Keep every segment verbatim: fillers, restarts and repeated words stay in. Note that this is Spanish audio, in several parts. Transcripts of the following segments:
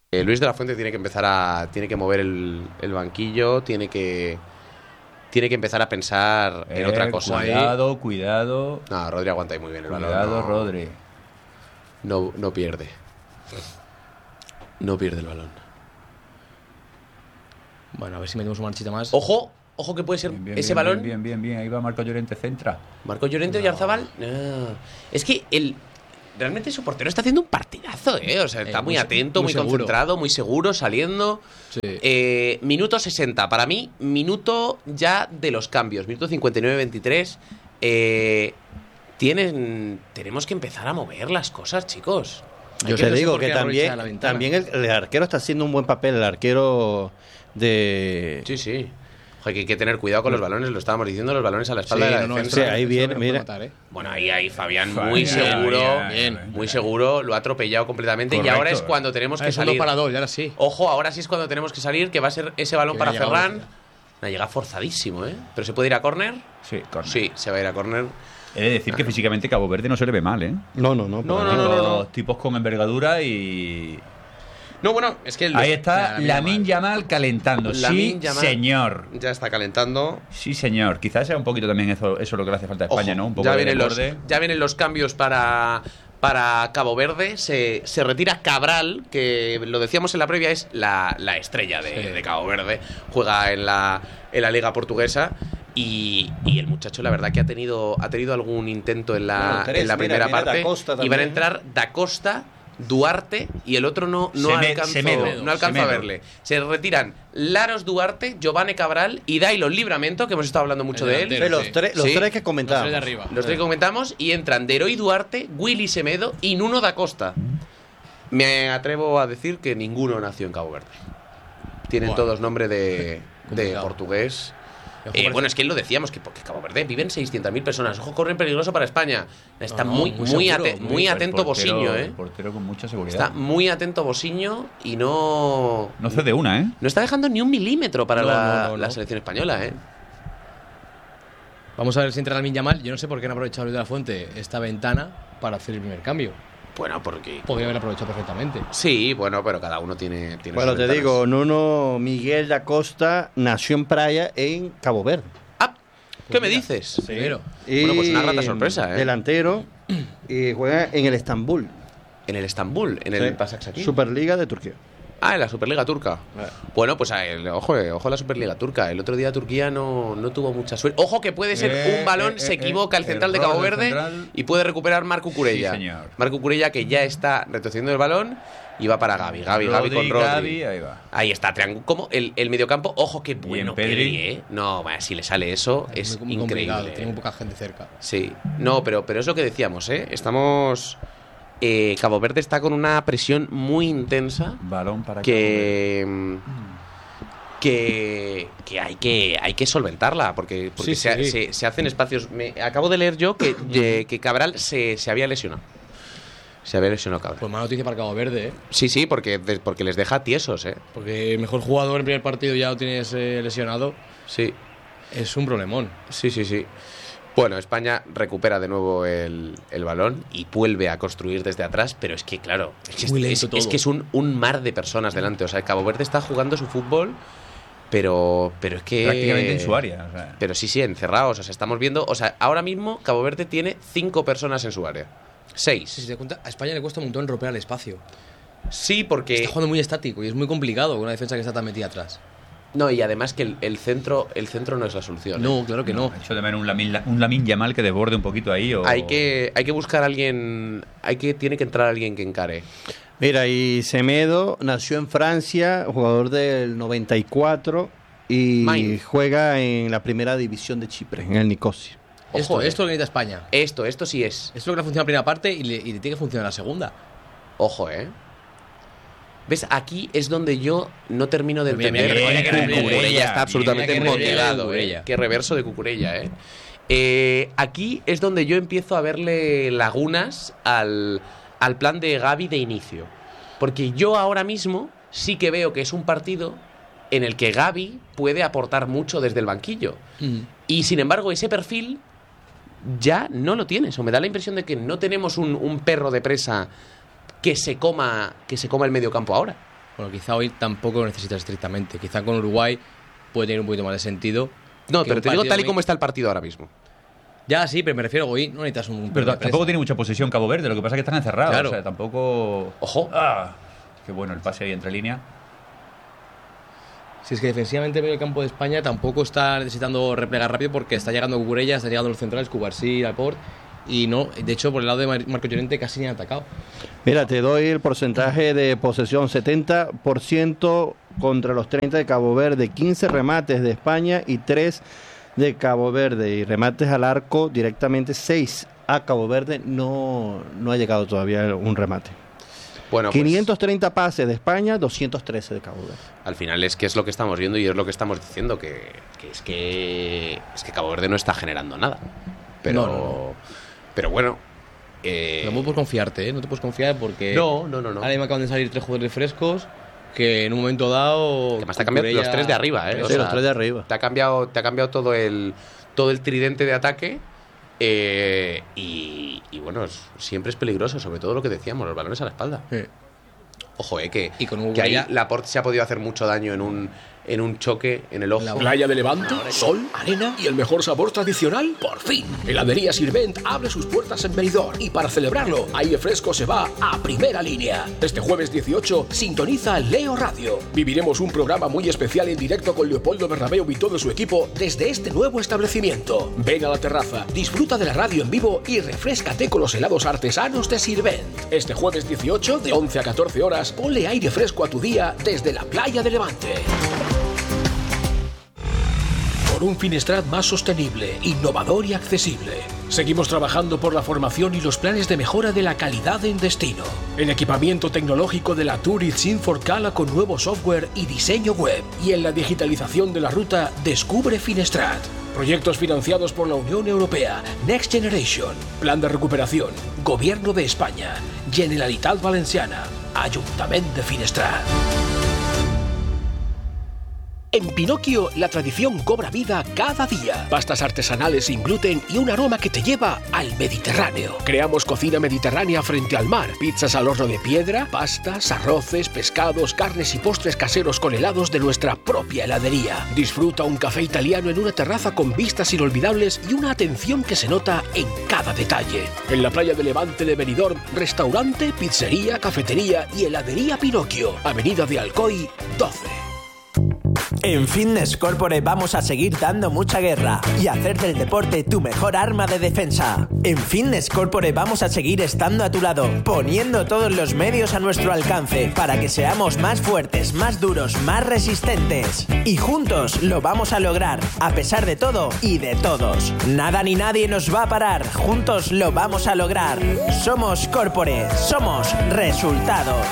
Eh, Luis de la Fuente tiene que empezar a. Tiene que mover el, el banquillo, tiene que. Tiene que empezar a pensar en Eh, otra cosa. Cuidado, ahí. cuidado. No, Rodri aguanta ahí muy bien el cuidado, balón. Cuidado, no, Rodri. No, no pierde. No pierde el balón. Bueno, a ver si metemos una marchita más. Ojo, ojo que puede ser Bien, bien, ese bien, balón. Bien, bien, bien. Ahí va Marco Llorente, centra. Marco Llorente o Oyarzabal. No. Es que el. Realmente su portero está haciendo un partidazo, ¿eh? O sea, está Eh, muy, muy- atento, muy muy, seguro. concentrado, muy seguro, saliendo. Sí. Eh, minuto sesenta. Para mí, minuto ya de los cambios. Minuto cincuenta y nueve veintitrés. Eh, tienen, tenemos que empezar a mover las cosas, chicos. Yo Hay que te no sé digo por qué que aprovecha también, la ventana. también el, el arquero está haciendo un buen papel, el arquero de... Sí, sí. Joder, que hay que tener cuidado con los balones, lo estábamos diciendo, los balones a la espalda Sí, de la no, no, defensa. Sí, ahí esto viene, no puede mira. matar, ¿eh? Bueno, ahí, ahí Fabián Fabián, muy seguro, Fabián, bien, Fabián. muy seguro, lo ha atropellado completamente y Correcto. ahora es cuando tenemos Ah, que es un salir. dos para dos, y ahora sí. Ojo, ahora sí es cuando tenemos que salir, que va a ser ese balón Que para ha llegado Ferran. ya. Ha llegado forzadísimo, ¿eh? Pero se puede ir a córner. Sí, corner. Sí, se va a ir a córner. He de decir que físicamente Cabo Verde no se le ve mal, ¿eh? No, no, no. No, para no, nada. no, no, Tipos- no. Tipos con envergadura y... No, bueno, es que el- Ahí está Lamine Lamine Yamal calentando. Lamine Sí, Yamal. señor. ya está calentando. Sí, señor. Quizás sea un poquito también eso, eso lo que le hace falta a España, Ojo, ¿no? Un poco ya, de vienen los, desborde. ya vienen los cambios para, para Cabo Verde. Se, se retira Cabral, que lo decíamos en la previa, es la, la estrella de, Sí. de Cabo Verde. Juega en la, en la Liga Portuguesa. Y, y el muchacho, la verdad, que ha tenido, ha tenido algún intento en la, Bueno, tres, en la mira, primera viene parte. Da Costa Y van a también. entrar Da Costa, Duarte y el otro no, no Seme- alcanzo, Semedo, no alcanzo a Semedo. verle. Se retiran Laros Duarte, Giovanni Cabral y Dailo Livramento, que hemos estado hablando mucho El de él. delantero. Sí, los tres, los Sí. tres que Los comentábamos. tres de arriba. Los tres que comentamos y entran Deroy Duarte, Willy Semedo y Nuno da Costa. Me atrevo a decir que ninguno nació en Cabo Verde. Tienen Bueno. todos nombre de, de Complicado. portugués. Ojo, Eh, parece- bueno, es que lo decíamos, que porque Cabo Verde viven seiscientas mil personas. Ojo, corren peligroso para España. Está No, no, muy, muy muy, seguro, ate- muy- muy El atento portero- Bosiño, ¿eh? El portero con mucha seguridad. Está muy atento Bosiño y no... No cede una, ¿eh? No está dejando ni un milímetro para No, la, no, no, la no. selección española, ¿eh? Vamos a ver si entra Lamine Yamal. Yo no sé por qué no ha aprovechado Luis de la Fuente esta ventana para hacer el primer cambio. Bueno, porque... Podría haber aprovechado perfectamente. Sí, bueno, pero cada uno tiene... tiene Bueno, sus te ventanas. digo, Nuno Miguel da Costa nació en Praia, en Cabo Verde. Ah, ¿qué me mira, dices? Primero. Y Bueno, pues una grata sorpresa, ¿eh? Delantero y juega en el Estambul. En el Estambul, en el Sí. Başakşehir. Superliga de Turquía. Ah, en la Superliga Turca. Bueno, pues a el- ojo, eh, ojo a la Superliga Turca. El otro día Turquía no, no tuvo mucha suerte. Ojo que puede ser Eh, un balón, eh, se eh, equivoca el eh, central de error Cabo del Verde central. y puede recuperar Marco Curella. Sí, señor. Marco Curella que ya está retrocediendo el balón y va para Gavi. Gavi, Gavi con Rodri. Gavi, ahí va. Ahí está, triángulo. Como el, el mediocampo, ojo qué bueno Pedri. Pedri, ¿eh? No, vaya, si le sale eso, es muy, muy complicado. increíble. Tiene muy poca gente cerca. Sí, no, pero, pero es lo que decíamos, ¿eh? Estamos. eh, Cabo Verde está con una presión muy intensa Balón para que. mm, Que, que hay que hay que solventarla porque, porque Sí, se, sí. se- se hacen espacios. Me, acabo de leer yo que, de- que Cabral se, se había lesionado. Se había lesionado Cabral. Pues mala noticia para Cabo Verde, ¿eh? Sí, sí, porque, de- porque les deja tiesos, ¿eh? Porque el mejor jugador en el primer partido ya lo tienes eh, lesionado. Sí, Es un problemón. sí, sí, sí. Bueno, España recupera de nuevo el, el balón y vuelve a construir desde atrás, pero es que, claro, es que Muy es, lento es todo. que es un, un mar de personas delante. O sea, Cabo Verde está jugando su fútbol, pero, pero es que... prácticamente en su área. O sea. Pero sí, sí, encerrados. O sea, estamos viendo... O sea, ahora mismo Cabo Verde tiene cinco personas en su área. Seis. Si te das cuenta, a España le cuesta un montón romper el espacio. Sí, porque... Está jugando muy estático y es muy complicado con una defensa que está tan metida atrás. No, y además que el, el centro el centro no es la solución. ¿eh? No, claro que no. Hecho de menos un Lamine, un Lamine Yamal que desborde un poquito ahí. O... Hay que, hay que buscar a alguien... Hay que, tiene que entrar alguien que encare. Mira, y Semedo nació en Francia, jugador del noventa y cuatro y Mainz. juega en la primera división de Chipre, en el Nicosia. Esto, Ojo, eh. esto es lo que necesita España. Esto, esto sí es. Esto es lo que le funciona en la primera parte y le, y le tiene que funcionar en la segunda. Ojo, ¿eh? ¿Ves? Aquí es donde yo no termino de Mira, mira, entender. mira, que mira, mira, Cucurella mira, está absolutamente mira, qué reverso de motivado, ¿eh? Cucurella. Qué reverso de Cucurella, ¿eh? Eh, Aquí es donde yo empiezo a verle lagunas al, al plan de Gavi de inicio. Porque yo ahora mismo sí que veo que es un partido en el que Gavi puede aportar mucho desde el banquillo. Mm. Y sin embargo, ese perfil ya no lo tienes. O me da la impresión de que no tenemos un, un perro de presa que se coma, que se coma el medio campo ahora. Bueno, quizá hoy tampoco lo necesitas estrictamente. Quizá con Uruguay puede tener un poquito más de sentido. No, pero te digo tal y muy... como está el partido ahora mismo. Ya, sí, pero me refiero hoy no necesitas un... Pero tampoco presa. Tiene mucha posesión Cabo Verde, lo que pasa es que están encerrados. Claro. O sea, tampoco... Ojo. Ah, qué bueno el pase ahí entre línea. Si es que defensivamente el campo de España tampoco está necesitando replegar rápido porque está llegando Cucurella, está llegando los centrales, Cubarsí, Laporte, y no, de hecho por el lado de Marco Llorente casi ni han atacado. Mira, te doy el porcentaje de posesión, setenta por ciento contra los treinta de Cabo Verde, quince remates de España y tres de Cabo Verde, y remates al arco directamente seis a Cabo Verde, no, no ha llegado todavía un remate. Bueno, quinientos treinta pues, pases de España, doscientos trece de Cabo Verde. Al final es que es lo que estamos viendo y es lo que estamos diciendo, que, que es que es que Cabo Verde no está generando nada. Pero, no, no. pero bueno. Eh... No puedes confiarte, ¿eh? No te puedes confiar porque. No, no, no. no. Ahora me acaban de salir tres jugadores frescos que en un momento dado. Que además te ha cambiado los tres de arriba, ¿eh? Sí, o sea, los tres de arriba. Te ha cambiado, te ha cambiado todo el todo el tridente de ataque. Eh, y, y bueno, es, siempre es peligroso, sobre todo lo que decíamos, los balones a la espalda. Sí. Ojo, eh, que, y con que ahí Laporte se ha podido hacer mucho daño en un, en un choque en el ojo. La playa de Levante, sol, arena y el mejor sabor tradicional, por fin. Heladería Sirvent abre sus puertas en Benidorm y para celebrarlo, Aire Fresco se va a primera línea. Este jueves dieciocho, sintoniza Leo Radio. Viviremos un programa muy especial en directo con Leopoldo Bernabéu y todo su equipo desde este nuevo establecimiento. Ven a la terraza, disfruta de la radio en vivo y refréscate con los helados artesanos de Sirvent. Este jueves dieciocho, de once a catorce horas, ponle aire fresco a tu día desde la playa de Levante. Por un Finestrat más sostenible, innovador y accesible. Seguimos trabajando por la formación y los planes de mejora de la calidad en destino. El equipamiento tecnológico de la Tourist Sinforcala con nuevo software y diseño web. Y en la digitalización de la ruta Descubre Finestrat. Proyectos financiados por la Unión Europea, Next Generation, Plan de Recuperación, Gobierno de España, Generalitat Valenciana, Ayuntamiento de Finestrat. En Pinocchio, la tradición cobra vida cada día. Pastas artesanales sin gluten y un aroma que te lleva al Mediterráneo. Creamos cocina mediterránea frente al mar. Pizzas al horno de piedra, pastas, arroces, pescados, carnes y postres caseros con helados de nuestra propia heladería. Disfruta un café italiano en una terraza con vistas inolvidables y una atención que se nota en cada detalle. En la playa de Levante de Benidorm, restaurante, pizzería, cafetería y heladería Pinocchio. Avenida de Alcoy, doce. En Fitness Corporate vamos a seguir dando mucha guerra y hacer del deporte tu mejor arma de defensa. En Fitness Corporate vamos a seguir estando a tu lado, poniendo todos los medios a nuestro alcance para que seamos más fuertes, más duros, más resistentes. Y juntos lo vamos a lograr, a pesar de todo y de todos. Nada ni nadie nos va a parar, juntos lo vamos a lograr. Somos Corporate, somos resultados.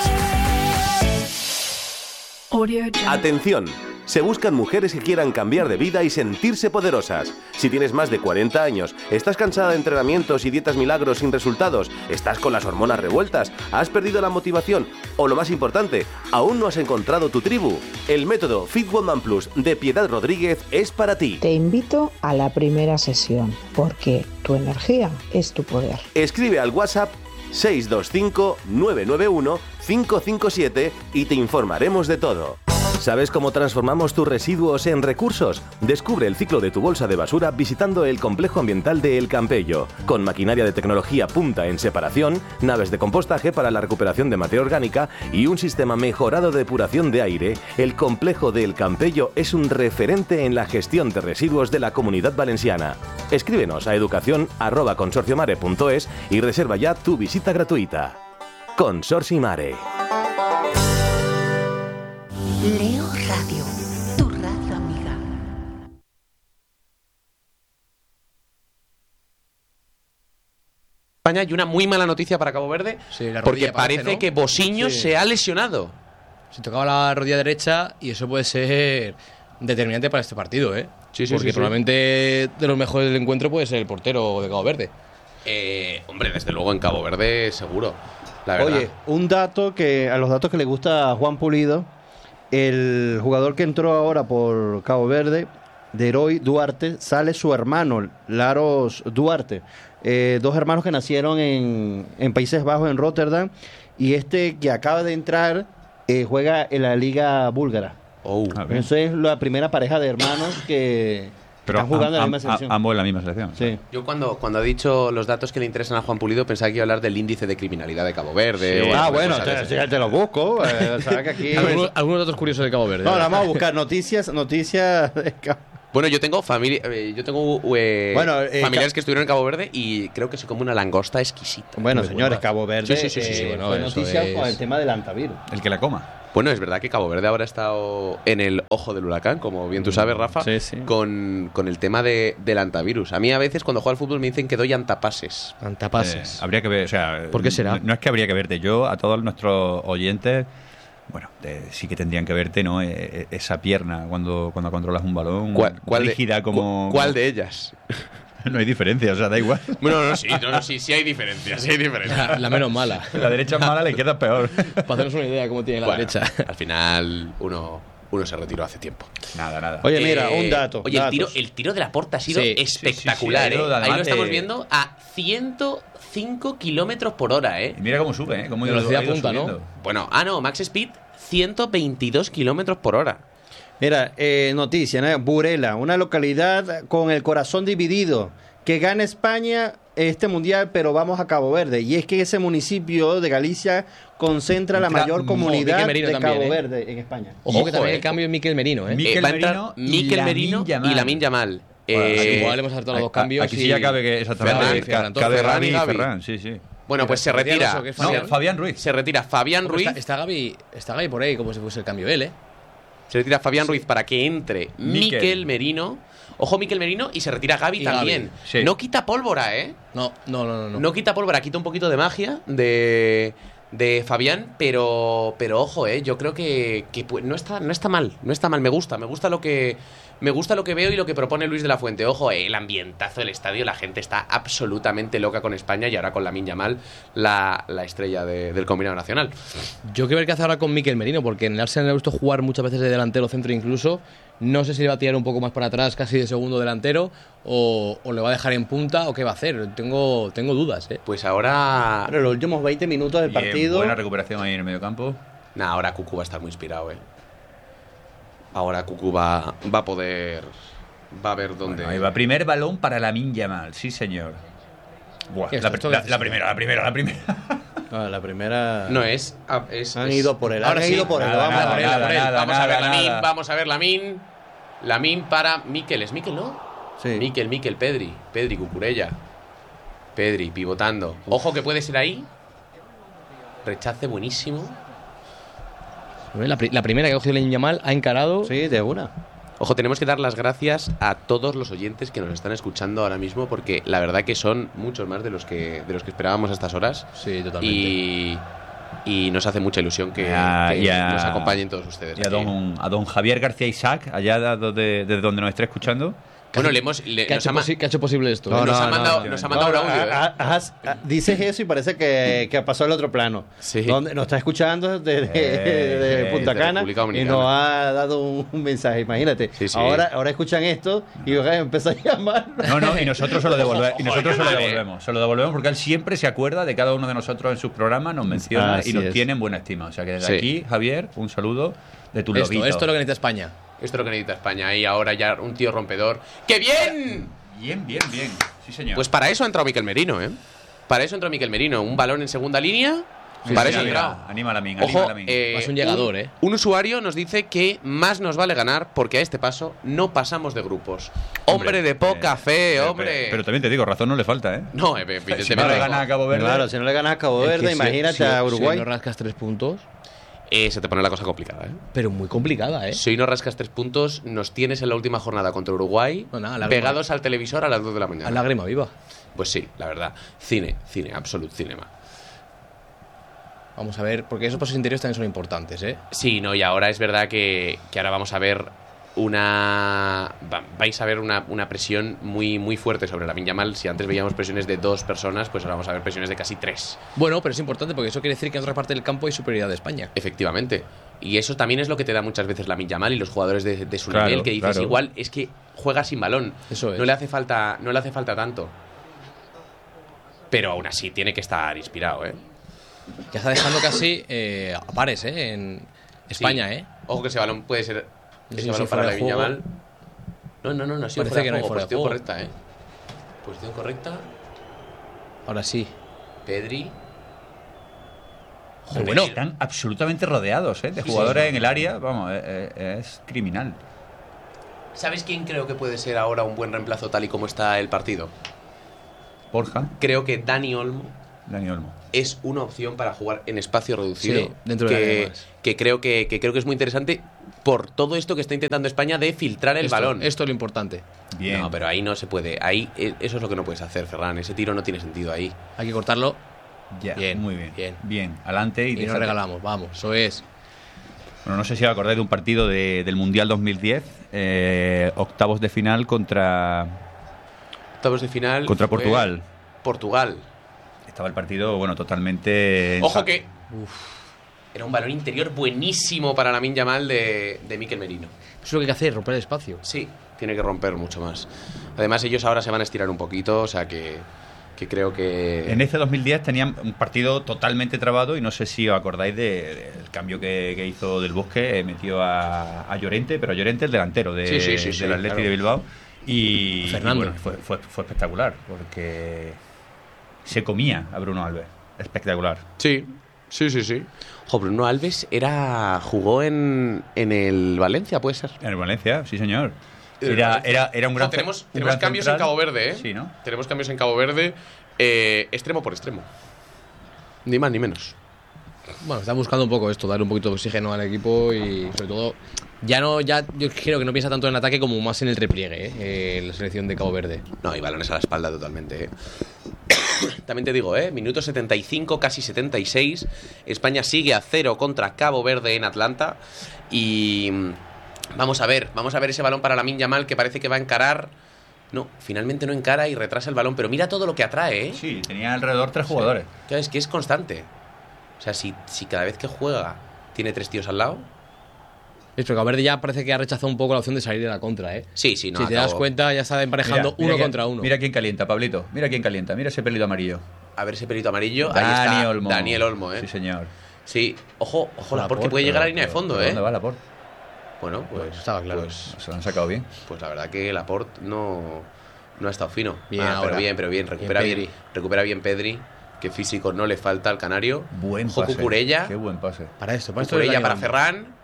Atención, se buscan mujeres que quieran cambiar de vida y sentirse poderosas. Si tienes más de cuarenta años, estás cansada de entrenamientos y dietas milagros sin resultados, estás con las hormonas revueltas, has perdido la motivación o, lo más importante, aún no has encontrado tu tribu, el método Fit Woman Plus de Piedad Rodríguez es para ti. Te invito a la primera sesión, porque tu energía es tu poder. Escribe al WhatsApp seis dos cinco, nueve nueve uno, cinco cinco siete y te informaremos de todo. ¿Sabes cómo transformamos tus residuos en recursos? Descubre el ciclo de tu bolsa de basura visitando el complejo ambiental de El Campello. Con maquinaria de tecnología punta en separación, naves de compostaje para la recuperación de materia orgánica y un sistema mejorado de depuración de aire, el complejo de El Campello es un referente en la gestión de residuos de la Comunidad Valenciana. Escríbenos a educación arroba consorciomare punto es y reserva ya tu visita gratuita. Consorcio Mare. Leo Radio, tu radio amiga. España hay una muy mala noticia para Cabo Verde, sí, la porque parece, parece ¿no? que Bosiños sí. se ha lesionado. Se tocaba la rodilla derecha y eso puede ser determinante para este partido, ¿eh? Sí, sí, porque sí, probablemente sí. de los mejores del encuentro puede ser el portero de Cabo Verde. Eh, hombre, desde luego en Cabo Verde seguro, la verdad. Oye, un dato que a los datos que le gusta a Juan Pulido. El jugador que entró ahora por Cabo Verde, Deroy Duarte, sale su hermano, Laros Duarte. Eh, dos hermanos que nacieron en, en Países Bajos, en Rotterdam. Y este que acaba de entrar eh, juega en la liga búlgara. Oh. Eso es la primera pareja de hermanos que Pero están jugando am, en la misma am, selección. Ambos en la misma selección. Sí. Yo cuando, cuando ha dicho los datos que le interesan a Juan Pulido pensaba que iba a hablar del índice de criminalidad de Cabo Verde. Sí. O Ah, alguna bueno, cosa de te, esas. te, te lo busco. Eh, sabes que aquí... algunos, algunos datos curiosos de Cabo Verde. No, ¿verdad? vamos a buscar noticias, noticias de Cabo Bueno, yo tengo familia, eh, yo tengo eh, Bueno, eh, familiares Ca- que estuvieron en Cabo Verde y creo que se come una langosta exquisita. Bueno, Muy señores, buena. Cabo Verde Sí, sí, sí, sí, sí, eh, bueno, fue eso noticia es- con el tema del antivirus. El que la coma. Bueno, es verdad que Cabo Verde ahora ha estado en el ojo del huracán, como bien tú sabes, Rafa, Sí, sí. Con, con el tema de, del antivirus. A mí a veces cuando juego al fútbol me dicen que doy antapases. Antapases. Eh, habría que ver, o sea, ¿Por qué será? No, no es que habría que verte. Yo, a todos nuestros oyentes, bueno, eh, sí que tendrían que verte, ¿no? Eh, eh, esa pierna cuando, cuando controlas un balón, ¿Cuál, cuál de- rígida como... cu- ¿Cuál de ellas? No hay diferencia, o sea, da igual. Bueno, no, sí, no, no, sí, sí hay diferencias, sí hay diferencias. La, la menos mala. La derecha es mala, la izquierda es peor. Para hacernos una idea cómo tiene la Bueno, derecha. al final uno, uno se retiró hace tiempo. Nada, nada. Oye, mira, Eh, un dato. Oye, el tiro, datos. el tiro de la Porta ha sido Sí, espectacular, sí, sí, sí, ha ido ¿eh? además Ahí lo estamos de- viendo a ciento cinco kilómetros por hora, ¿eh? Y mira cómo sube, ¿eh? Cómo Velocidad ha ido punta, ¿no? subiendo. Bueno, ah, no, Max Speed, ciento veintidós kilómetros por hora. Mira, eh, noticia, ¿no? Burela, una localidad con el corazón dividido, que gana España este mundial, pero vamos a Cabo Verde. Y es que ese municipio de Galicia concentra la Entra- mayor Ojo, comunidad Miquel Merino de también, Cabo ¿eh? Verde en España. Ojo, Ojo, que también eh. el cambio es Miquel Merino, ¿eh? Mi- Miquel va a entrar Merino y Miquel Lamine Merino Yamal. y Lamine Yamal. Bueno, Eh, así igual hemos acertado los dos A- cambios. Aquí sí y- ya cabe que exactamente. Ferran, ca- Ferran, cabe Ferran Rani y y Gavi. Ferran, sí, sí. Bueno, pues se Ferran retira. Alonso, que es No, Fabián. Fabián Ruiz. Se retira Fabián Hombre, Ruiz. Está, está Gaby, está Gaby por ahí, como si fuese el cambio él, ¿eh? Se retira Fabián Ruiz para que entre Miquel. Miquel Merino. Ojo, Miquel Merino y se retira Gaby Y también. Gavi, sí. No quita pólvora, ¿eh? No, no, no, no. No. no. quita pólvora, quita un poquito de magia de, de Fabián, pero pero ojo, eh, yo creo que, que pu- no está no está mal, no está mal, me gusta, me gusta lo que me gusta lo que veo y lo que propone Luis de la Fuente. Ojo, eh, el ambientazo del estadio, la gente está absolutamente loca con España y ahora con Lamine Yamal, la, la estrella de- del combinado nacional. Yo quiero ver qué hace ahora con Miquel Merino, porque en el Arsenal le he visto jugar muchas veces de delantero centro incluso. No sé si le va a tirar un poco más para atrás, casi de segundo delantero, o, o le va a dejar en punta, o qué va a hacer. Tengo, tengo dudas, ¿eh? Pues ahora Pero los últimos veinte minutos del Bien, partido. buena recuperación ahí en el mediocampo. nah, ahora Cucu va a estar muy inspirado, eh. Ahora Cucu va, va a poder va a ver dónde Bueno, ahí va. Primer balón para Lamine Yamal, sí señor. Buah, ¿Qué es la, esto? la- la primera, la primera, la primera. Ah, la primera. No es, ah, es Han es- ido por él. Ahora Han sí. ido por él. Nada, Vamos a nada, ver. nada, por él. nada, Vamos a ver nada, Lamine, nada. vamos a ver Lamine. Lamine para Miquel, es Miquel, ¿no? Sí. Miquel, Miquel, Pedri, Pedri, Cucurella. Pedri, pivotando. Ojo que puede ser ahí. Rechace buenísimo. La, pri- la primera que ha cogido el Yamal ha encarado. Sí, de una. Ojo, tenemos que dar las gracias a todos los oyentes que nos están escuchando ahora mismo, porque la verdad que son muchos más de los que, de los que esperábamos a estas horas. Sí, totalmente. Y, y nos hace mucha ilusión que, Ya, que ya. nos acompañen todos ustedes. Y a aquí. don, a don Javier García Isaac, allá de donde, desde donde nos esté escuchando. Bueno, le hemos. le- ¿Qué ha, nos hecho ha ma- posi- qué ha hecho posible esto? No, eh? nos, ha no, mandado, no, nos ha no, mandado un No, audio. ah, ¿eh? ah, ah, dices eso y parece que, que ha pasado al otro plano. Sí. Donde nos está escuchando desde Eh, de Punta desde Cana República y Dominicana. nos ha dado un, un mensaje. Imagínate. Sí, sí. Ahora, ahora escuchan esto y empezó a llamar. No, no, y nosotros se lo devolvemos. Y nosotros se lo Joder, devolvemos. Se lo devolvemos porque él siempre se acuerda de cada uno de nosotros en sus programas, nos menciona Así y nos es. tiene en buena estima. O sea que desde Sí. aquí, Javier, un saludo de tu Esto, lobito. esto es lo que necesita España. Esto es lo que necesita España. Y ahora ya un tío rompedor. ¡Qué bien! Bien, bien, bien. Sí, señor. Pues para eso ha entrado Miquel Merino, ¿eh? Para eso entró Miquel Merino. Un balón en segunda línea. Sí, para sí, eso ha mira, entrado. Anima a la min, anima a Ojo, la min. eh, Es un llegador, un, ¿eh? un usuario nos dice que más nos vale ganar porque a este paso no pasamos de grupos. Hombre, de poca eh, fe, eh, hombre. Pero, pero también te digo, razón no le falta, ¿eh? No, evidentemente. Si no le gana a Cabo Verde. Claro, si no le ganas a Cabo Es Verde, que si- imagínate si- a Uruguay. Si no rascas tres puntos, Eh, se te pone la cosa complicada, ¿eh? pero muy complicada, ¿eh? Si hoy no rascas tres puntos, nos tienes en la última jornada contra Uruguay, No, nada, lágrima. pegados al televisor a las dos de la A mañana. lágrima viva. Pues sí, la verdad. Cine, cine, absolute cinema. Vamos a ver, porque esos pasos interiores también son importantes, ¿eh? Sí, no, y ahora es verdad que, que ahora vamos a ver una. va- vais a ver una, una presión muy, muy fuerte sobre Lamine Yamal. Si antes veíamos presiones de dos personas, pues ahora vamos a ver presiones de casi tres. Bueno, pero es importante porque eso quiere decir que en otra parte del campo hay superioridad de España. Efectivamente. Y eso también es lo que te da muchas veces Lamine Yamal y los jugadores de, de su Claro, nivel, que dices, claro. igual es que juega sin balón. Eso es. No le hace falta, no le hace falta tanto. Pero aún así tiene que estar inspirado, ¿eh? Ya está dejando casi eh, a pares, ¿eh? En, España, Sí. ¿eh? Ojo que ese balón puede ser. No Ese sé balón si para fuera la de juego. Yamal. No, no, no, no ha sido Parece fuera que de no hay juego. fuera de Posición juego. correcta, ¿eh? Posición correcta. Ahora sí. Pedri. Joder, bueno. Están absolutamente rodeados, ¿eh? De Sí, jugadores sí. en el área. Vamos, es, es criminal. ¿Sabes quién creo que puede ser ahora un buen reemplazo tal y como está el partido? Borja, Creo que Dani Olmo Dani Olmo. es una opción para jugar en espacio reducido. Sí, dentro del área, que, además. que creo que, que creo que es muy interesante por todo esto que está intentando España de filtrar el Esto- balón. Esto es lo importante. Bien. No, pero ahí no se puede. Ahí eh, eso es lo que no puedes hacer, Ferran. Ese tiro no tiene sentido ahí. Hay que cortarlo Ya, Bien, muy bien. bien. Bien, adelante y, y nos déjate. regalamos. Vamos, eso es. Bueno, no sé si os acordáis de un partido de- del Mundial dos mil diez, eh, octavos de final contra, Octavos de final. contra fue Portugal. Portugal. Estaba el partido, bueno, totalmente... en Ojo sa- que. Era un balón interior buenísimo para Lamine Yamal de, de Mikel Merino. Eso es lo que hay que hacer, romper el espacio. Sí, tiene que romper mucho más. Además, ellos ahora se van a estirar un poquito, o sea que, que creo que. En ese dos mil diez tenían un partido totalmente trabado y no sé si os acordáis de- del cambio que, que hizo Del Bosque, eh, metió a, a Llorente, pero Llorente el delantero de, Sí, sí, sí, sí, del Atleti claro. de Bilbao. Y, Fernando. y bueno, fue, fue, fue espectacular, porque se comía a Bruno Alves. Espectacular. Sí, sí, sí, sí. Ojo, Bruno Alves era jugó en, en el Valencia, puede ser. En el Valencia, sí señor. En el Era, Valencia. era, era un gran Ojo, tenemos un tenemos gran cambios central. en Cabo Verde, ¿eh? Sí, ¿no? Tenemos cambios en Cabo Verde, eh, extremo por extremo. Ni más ni menos. Bueno, está buscando un poco esto, darle un poquito de oxígeno al equipo y sobre todo, ya no, ya yo creo que no piensa tanto en el ataque como más en el repliegue, ¿eh? Eh, la selección de Cabo Verde. No, y balones a la espalda totalmente, ¿eh? También te digo, ¿eh? Minuto setenta y cinco, casi setenta y seis. España sigue a cero contra Cabo Verde en Atlanta. Y mm, vamos a ver, vamos a ver ese balón para Lamine Yamal que parece que va a encarar. No, finalmente no encara y retrasa el balón. Pero mira todo lo que atrae, ¿eh? Sí, tenía alrededor tres jugadores. Claro, es que es constante. O sea, si, si cada vez que juega tiene tres tíos al lado. Es pero Cabo Verde ya parece que ha rechazado un poco la opción de salir de la contra, ¿eh? Sí, sí, no. si te acabo. das cuenta, ya está emparejando Mira, mira uno quién- contra uno. Mira quién calienta, Pablito. Mira quién calienta. Mira ese pelito amarillo. A ver ese pelito amarillo. Ahí Dani está Olmo. Daniel Olmo, ¿eh? Sí, señor. Sí, ojo, ojo, la porque Laporte, puede llegar a la Pero- línea de fondo, pero ¿eh? ¿Dónde va Laporte? Bueno, pues estaba claro. Pues, Se lo han sacado bien. pues la verdad que Laporte no, no ha estado fino. Bien Ah, pero ahora. bien, pero bien. Recupera Bien bien, Pedri. recupera bien Pedri. Que físico no le falta al canario. Buen Ojo, pase. Cucurella. Qué buen pase. Para esto, para esto. Cucurella es Dani para Olmo. Ferran.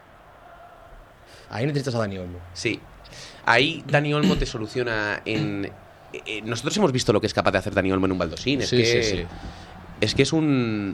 Ahí necesitas a Dani Olmo. Sí. Ahí Dani Olmo te soluciona en... eh, nosotros hemos visto lo que es capaz de hacer Dani Olmo en un baldosín. Es Sí, que, sí, sí. Es que es un...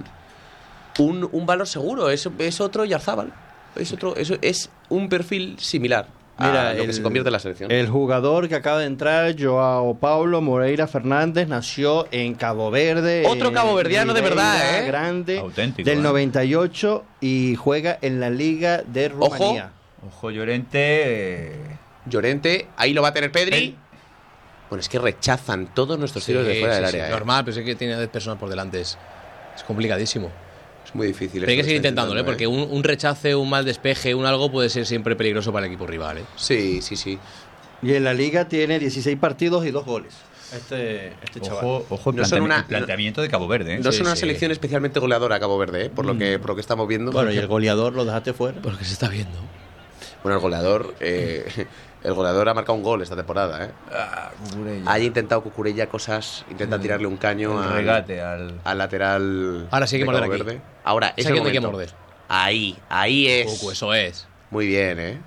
Un, un valor seguro. Es, es otro Yarzábal. Es otro... Es, es un perfil similar a lo que se convierte en la selección. El jugador que acaba de entrar, Joao Paulo Moreira Fernández, nació en Cabo Verde. Otro en caboverdiano de Ribeira verdad, ¿eh? Grande, Auténtico, del ¿eh? noventa y ocho y juega en la Liga de Rumanía. Ojo, Llorente. eh, Llorente, ahí lo va a tener Pedri. Pedri. Bueno, es que rechazan todos nuestros Sí, tiros de fuera sí, del sí. área. ¿eh? Normal, pero es que tiene a diez personas por delante. Es, es complicadísimo. Es muy difícil. Pero hay que esto seguir está intentándolo, ¿eh? Porque intentando, un, un rechace, un mal despeje, un algo puede ser siempre peligroso para el equipo rival, ¿eh? Sí, sí, sí. Y en la Liga tiene dieciséis partidos y dos goles. Este, este chaval. Ojo, ojo el, No son planteami- una- el planteamiento de Cabo Verde. ¿eh? No Sí, es una sí. selección especialmente goleadora Cabo Verde, ¿eh? por, lo que, por lo que estamos viendo. Bueno, y el goleador lo dejaste fuera. Porque se está viendo. Bueno, el goleador, eh, el goleador ha marcado un gol esta temporada, ¿eh? Ah, Cucurella. Ha intentado Cucurella cosas, intenta tirarle un caño El al, regate al. al lateral. Ahora sí hay que de morder Cabo aquí. Verde. Ahora, es Esa el que hay que momento. morder. Ahí, ahí es. Cucu, eso es. Muy bien, ¿eh?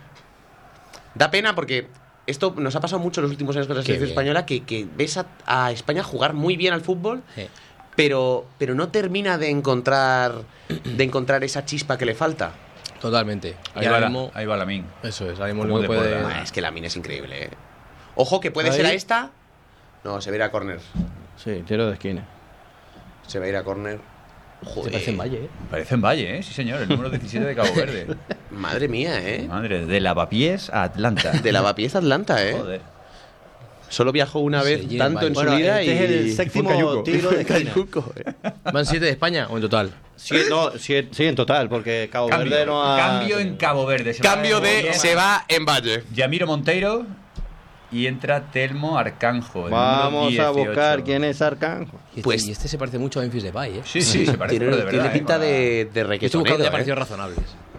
Da pena porque esto nos ha pasado mucho en los últimos años con la Qué selección bien. española, que, que ves a, a España jugar muy bien al fútbol, Sí. pero, pero no termina de encontrar, de encontrar esa chispa que le falta. Totalmente. Ahí Y va, ahora la, mismo, ahí va Lamine. eso es, ahora mismo ¿Cómo lo que te puede... podrá? Ah, es que la mina es increíble, ¿eh? Ojo, que puede Ahí. ser a esta. No, se va a ir a córner. Sí, tiro de esquina. Se va a ir a córner. Se Joder. parece en Valle, ¿eh? Parece en Valle, ¿eh? Sí, señor. El número diecisiete de Cabo Verde. Madre mía, ¿eh? Madre, de Lavapiés a Atlanta. De Lavapiés a Atlanta, ¿eh? Joder. Solo viajó una Se vez lleva tanto en el- su Bueno, vida este y... es el y séptimo fue cayuco. tiro de esquina. Cayuco, ¿eh? ¿Van siete de España o en total? Sí, no, sí, sí, en total, porque Cabo Cambio, Verde no ha... cambio en Cabo Verde. Se va Cambio en de... Valle. Se va en Valle. Yamiro Monteiro y entra Telmo Arcanjo. el Vamos número a dieciocho. buscar quién es Arcanjo. Y este, Pues- y este se parece mucho a Memphis Depay, ¿eh? Sí, sí, se parece, Tiene, pero de verdad. tiene ¿eh? pinta Con la- de, de Yo estoy buscando requetonero, ya ¿eh? parecidos razonables.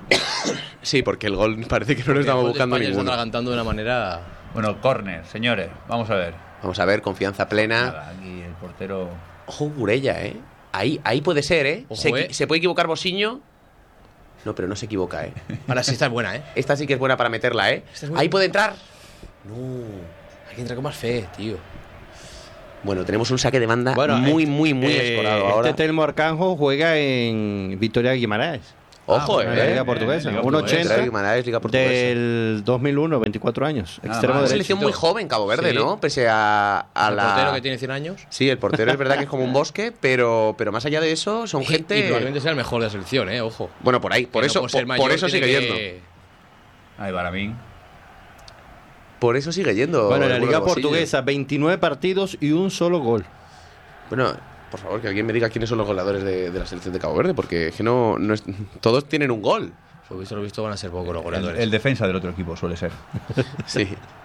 Sí, porque el gol parece que no lo estamos buscando España ninguno. está atragantando de una manera... Bueno, córner, señores. Vamos a ver. Vamos a ver, confianza plena. Nada, aquí el portero... Ojo, Burella, ¿eh? Ahí, ahí puede ser, ¿eh? Ojo, se, eh. se puede equivocar Bosiño. No, pero no se equivoca, ¿eh? Ahora sí, esta es buena, ¿eh? Esta sí que es buena para meterla, ¿eh? Esta es buena. Ahí puede entrar. No. Hay que entrar con más fe, tío. Bueno, tenemos un saque de banda Bueno, muy, este- muy, muy eh, escorado ahora. Este Telmo Arcanjo juega en Victoria Guimaraes. Ojo, Ah, eh. En la Liga Portuguesa. Liga uno Portuguesa. ochenta Guimaraes, Liga Portuguesa. del dos mil uno, veinticuatro años. Nada Extremo más. Una derecho. selección muy joven, Cabo Verde, Sí. ¿no? Pese a, a El la... portero que tiene cien años. Sí, el portero es verdad que es como un bosque, pero, pero más allá de eso, son gente... Y probablemente sea el mejor de la selección, ¿eh? Ojo. Bueno, por ahí, por Que eso, no ser por, mayor por eso tiene sigue que- yendo. Ahí va Lamin. Por eso sigue yendo. Bueno, en la el Liga bueno de Bosillo. Portuguesa, veintinueve partidos y un solo gol. Bueno, por favor, que alguien me diga quiénes son los goleadores de, de la selección de Cabo Verde, porque es que no, no es- todos tienen un gol. Por visto lo visto van a ser pocos los El, goleadores. el defensa del otro equipo suele ser. Sí.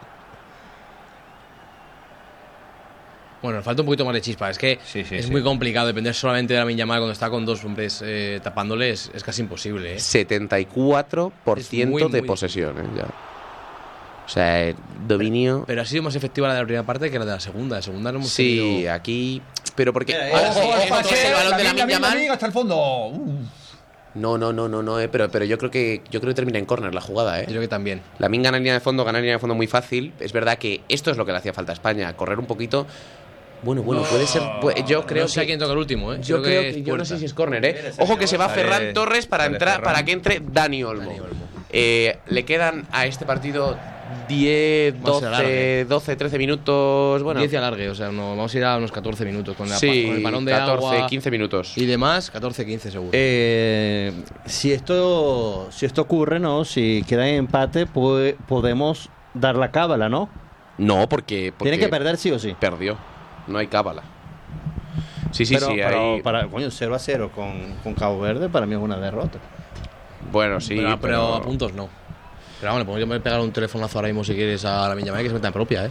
Bueno, nos falta un poquito más de chispa. Es que Sí, sí, es sí. muy complicado depender solamente de Lamine Yamal cuando está con dos hombres eh, tapándole. Es, es casi imposible, ¿eh? setenta y cuatro por ciento Es muy, de muy posesión, ¿eh? Ya. O sea, el dominio... Pero ha sido más efectiva la de la primera parte que la de la segunda. La segunda no hemos Sí, tenido- aquí... Pero porque... Mira, Ahora ojo, sí, ojo, esto ojo, es el balón de Lamin, Lamine Lamin, Yamal. Lamin, hasta el fondo. Uh. No, no, no, no, no, eh, pero, pero yo creo que yo creo que termina en córner la jugada, Yo ¿eh? creo que también. Lamin gana en línea de fondo, gana en línea de fondo muy fácil. Es verdad que esto es lo que le hacía falta a España, correr un poquito. Bueno, bueno, puede ser... puede- yo creo no sé que... a quién toca el último, ¿eh? Yo creo es que, yo no Puerta. sé si es córner, ¿eh? Ojo que se va Sale- Ferran Torres para sale entrar, Ferran. para que entre Dani Olmo. Dani Olmo. Eh, le quedan a este partido diez, Va a ser doce, alargue. doce, trece minutos. Bueno, diez y alargue, o sea, no, vamos a ir a unos catorce minutos con, la, sí, con el balón de catorce, agua quince minutos. y demás, catorce, quince seguro. Eh, si esto si esto ocurre, ¿no? Si queda en empate, pues podemos dar la cábala, ¿no? No, porque, porque Tiene que perder sí o sí. perdió. No hay cábala. Sí, sí, pero, sí. pero hay... para, coño, cero a cero con, con Cabo Verde para mí es una derrota. Bueno, sí, pero, pero... pero a puntos no. Pero vamos, le podemos pegar un telefonazo ahora mismo si quieres a la Yamal que se meta en propia, ¿eh?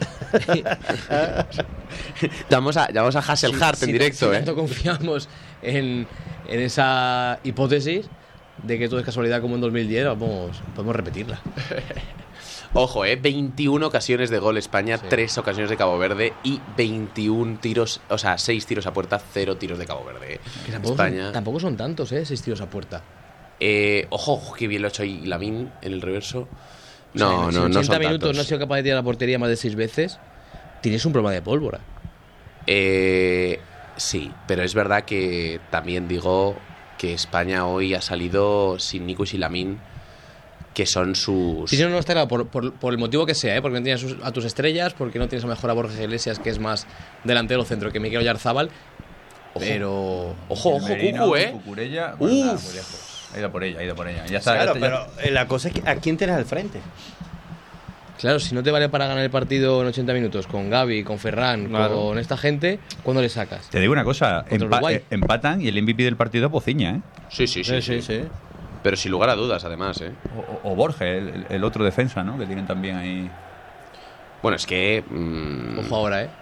Llamamos a, llamamos a Hasselhart Si- en si- directo, si ¿eh? tanto confiamos en, en esa hipótesis de que todo es casualidad como en dos mil diez, vamos, podemos repetirla. Ojo, ¿eh? veintiuna ocasiones de gol España, Sí. tres ocasiones de Cabo Verde y veintiún tiros, o sea, seis tiros a puerta, cero tiros de Cabo Verde. ¿eh? Que tampoco, España. son, tampoco son tantos, ¿eh? Seis tiros a puerta. Eh, ojo, ojo, qué bien lo ha hecho ahí Lamin en el reverso. O sea, No, si no, en no ochenta son minutos tantos. no ha sido capaz de tirar a la portería más de seis veces. Tienes un problema de pólvora. Eh, sí, pero es verdad que también digo que España hoy ha salido sin Nico y sin Lamin, que son sus... Si no, no está claro, por, por, por el motivo que sea, ¿eh? Porque no tienes sus- a tus estrellas, porque no tienes a mejor a Borja Iglesias, que es más delantero centro que Mikel Oyarzábal. Pero. Ojo, ojo, Merino, Cucu, ¿eh? Cucurella, bueno, nada, Uf. muy lejos. Ha ido por ella, ha ido por ella. Ya está. Claro, ya- pero eh, la cosa es que ¿a quién tienes al frente? Claro, si no te vale para ganar el partido en ochenta minutos con Gavi, con Ferran, Claro. con esta gente, ¿cuándo le sacas? Te digo una cosa, Contra empa- Uruguay. eh, empatan y el M V P del partido es Pociña, ¿eh? Sí, sí, sí, sí, sí. Pero sin lugar a dudas, además, ¿eh? O, o- o Borges, el, el otro defensa, ¿no? Que tienen también ahí. Bueno, es que... mm, Ojo ahora, ¿eh?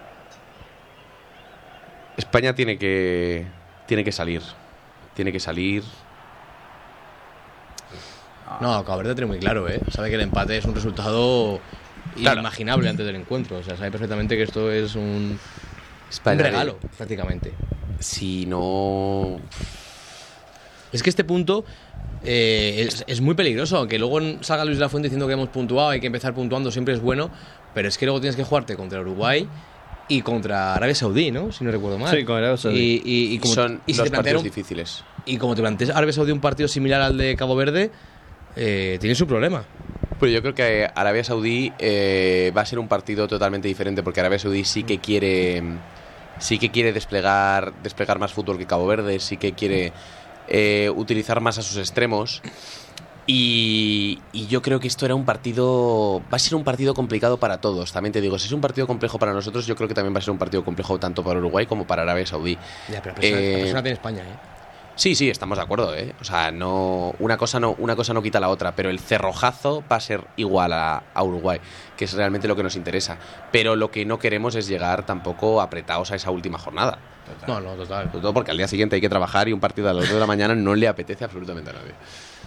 España tiene que... Tiene que salir. Tiene que salir... No, Cabo Verde tiene muy claro, ¿eh? Sabe que el empate es un resultado Claro. inimaginable antes del encuentro. O sea, sabe perfectamente que esto es un, un España regalo, prácticamente. Si no... Es que este punto eh, es, es muy peligroso, aunque luego salga Luis de la Fuente diciendo que hemos puntuado, hay que empezar puntuando, siempre es bueno, pero es que luego tienes que jugarte contra Uruguay y contra Arabia Saudí, ¿no? Si no recuerdo mal. Sí, con Arabia Saudí. Y, y, y como, son y si dos te plantean partidos un- difíciles. y como te planteas Arabia Saudí un partido similar al de Cabo Verde, eh, tienes un problema. Pero yo creo que Arabia Saudí eh, va a ser un partido totalmente diferente, porque Arabia Saudí sí que quiere sí que quiere desplegar desplegar más fútbol que Cabo Verde, sí que quiere eh, utilizar más a sus extremos. Y, y yo creo que esto era un partido va a ser un partido complicado para todos. También te digo, si es un partido complejo para nosotros, yo creo que también va a ser un partido complejo tanto para Uruguay como para Arabia Saudí. Ya, pero la persona, Eh, la persona tiene España, ¿eh? Sí, sí, estamos de acuerdo, ¿eh? O sea, no, una cosa no, una cosa no quita la otra, pero el cerrojazo va a ser igual a, a Uruguay, que es realmente lo que nos interesa. Pero lo que no queremos es llegar tampoco apretados a esa última jornada. No, no, total. Sobre todo porque al día siguiente hay que trabajar y un partido a las dos de la mañana no le apetece absolutamente a nadie.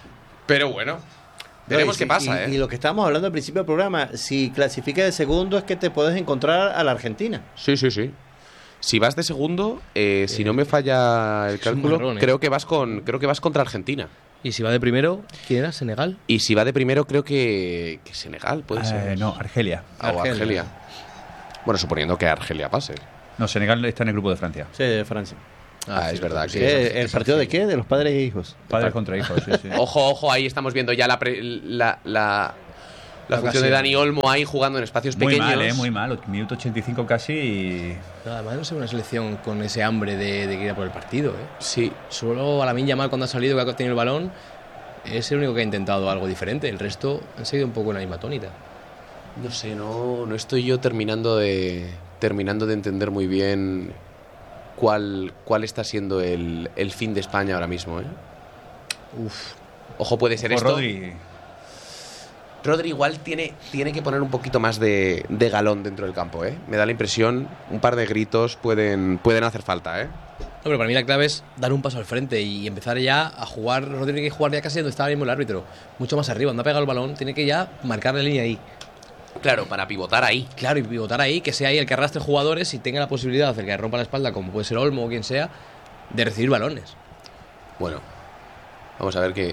Pero bueno, veremos No, y qué si- pasa, y, ¿eh? y lo que estábamos hablando al principio del programa, si clasificas de segundo es que te puedes encontrar a la Argentina. Sí, sí, sí. Si vas de segundo, eh, si no me falla el es un cálculo, marrón, ¿eh? creo que vas con creo que vas contra Argentina. Y si va de primero, ¿quién era? ¿Senegal? Y si va de primero, creo que, que Senegal puede Eh, ser. no, Argelia. Ah, o Argelia. Argelia. Bueno, suponiendo que Argelia pase. No, Senegal está en el grupo de Francia. Sí, de Francia. Ah, es verdad Sí, que... ¿El partido de qué? De los padres e hijos. Padres contra hijos, sí, sí. Ojo, ojo, ahí estamos viendo ya la, pre- la, la, la función de ocasión. Dani Olmo ahí jugando en espacios Muy pequeños. mal, ¿eh? Muy mal. Minuto ochenta y cinco casi y... No, además no sé una selección con ese hambre de, de que ir a por el partido, ¿eh? Sí, Solo a Lamine Yamal cuando ha salido, que ha tenido el balón, es el único que ha intentado algo diferente. El resto han seguido un poco en la misma tónica. no sé, no, no estoy yo terminando de terminando de entender muy bien cuál, cuál está siendo el, el fin de España ahora mismo, ¿eh? Uf, Ojo, puede ser Ojo, esto. Rodri. Rodri igual tiene, tiene que poner un poquito más de, de galón dentro del campo, ¿eh? Me da la impresión, un par de gritos pueden, pueden hacer falta, ¿eh? no, pero para mí la clave es dar un paso al frente y empezar ya a jugar. Rodri tiene que jugar ya casi donde está ahora mismo el árbitro, mucho más arriba, donde ha pegado el balón, tiene que ya marcar la línea ahí. Claro, para pivotar ahí. Claro, y pivotar ahí, que sea ahí el que arrastre jugadores y tenga la posibilidad de hacer que rompa la espalda, como puede ser Olmo o quien sea, de recibir balones. Bueno, vamos a ver qué...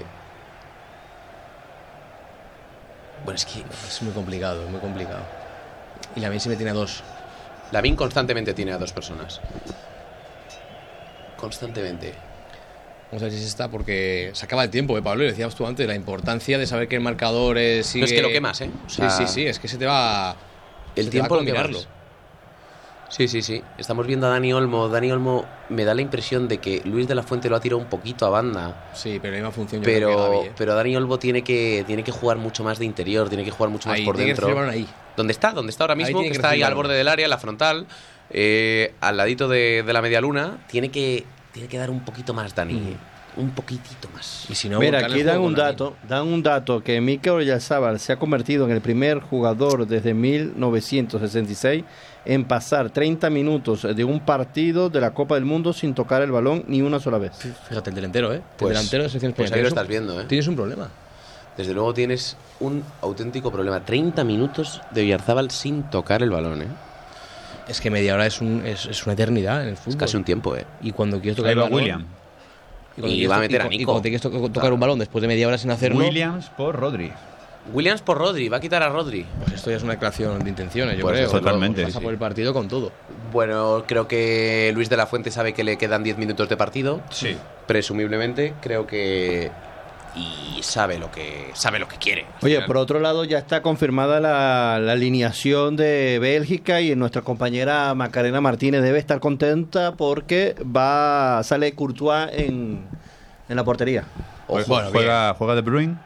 Bueno, es que Es muy complicado, es muy complicado. Y la sí me tiene a dos. Lavín constantemente tiene a dos personas. Constantemente. Vamos a ver si se está, porque se acaba el tiempo, ¿eh, Pablo? Y decíamos tú antes, la importancia de saber que el marcador es... Pero es que lo quemas, ¿eh? O sea, sí, sí, sí, es que se te va... El se te va tiempo a lo quemas. mirarlo. Sí, sí, sí. Estamos viendo a Dani Olmo. Dani Olmo me da la impresión de que Luis de la Fuente lo ha tirado un poquito a banda. Sí, pero la misma función yo creo que Pero, Gavi, ¿eh? pero Dani Olmo tiene que, tiene que jugar mucho más de interior, tiene que jugar mucho más Ahí, por tiene que dentro. recibir el balón ahí. ¿Dónde está? ¿Dónde está ahora Ahí mismo? tiene Que que está ahí recibir al el balón. borde del área, la frontal, eh, al ladito de, de la media luna. Tiene que, tiene que dar un poquito más, Dani. Mm. Un poquitito más. Y si no, Mira, volcar aquí el dan juego un con Lamine. dato, dan un dato que Mikel Oyarzabal se ha convertido en el primer jugador desde mil novecientos sesenta y seis en pasar treinta minutos de un partido de la Copa del Mundo sin tocar el balón ni una sola vez. Fíjate, el delantero, ¿eh? Pues- el delantero de selección pues española. ahí lo Tienes un- estás viendo, ¿eh? Tienes un problema. Desde luego tienes un auténtico problema. treinta minutos de Oyarzábal sin tocar el balón, ¿eh? Es que media hora es, un, es, es una eternidad en el fútbol. Es casi un tiempo, ¿eh? Y cuando quieres tocar Ahí el va balón... William. cuando Y quieres va a to- meter a cu- Y Nico. cuando te quieres to- tocar un balón después de media hora sin hacerlo... Williams por Rodri. Williams por Rodri, va a quitar a Rodri. Pues esto ya es una declaración de intenciones, yo Pues creo. totalmente, Pasa sí. por el partido con todo. Bueno, creo que Luis de la Fuente sabe que le quedan diez minutos de partido. Sí. Presumiblemente, creo que... Y sabe lo que sabe lo que quiere. al Oye, final. por otro lado ya está confirmada la, la alineación de Bélgica y nuestra compañera Macarena Martínez debe estar contenta porque va sale Courtois en, en la portería. Ojo. Bueno, juega, juega De Bruyne.